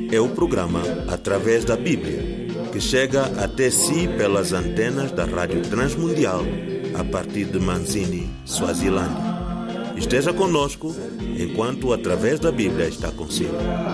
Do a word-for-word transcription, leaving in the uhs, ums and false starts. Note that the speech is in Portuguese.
é o programa Através da Bíblia, que chega até si pelas antenas da Rádio Transmundial, a partir de Manzini, Swazilândia. Esteja conosco enquanto Através da Bíblia está consigo.